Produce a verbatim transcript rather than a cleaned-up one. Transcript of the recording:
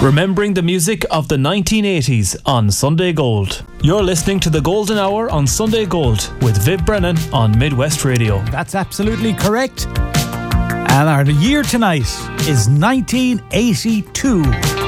Remembering the music of the nineteen eighties on Sunday Gold. You're listening to the Golden Hour on Sunday Gold with Viv Brennan on Midwest Radio. That's absolutely correct. And our year tonight is nineteen eighty-two.